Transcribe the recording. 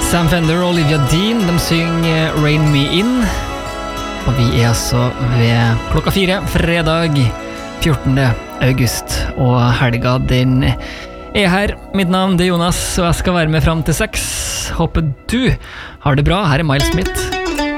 Sam Fender og Olivia Dean, de synger Rain Me In. Og vi altså ved klokka 4, fredag 14. august. Og helga den her. Mitt navn det Jonas, og jeg skal være med frem til 6. Håper du har det bra. Her Miles Smith.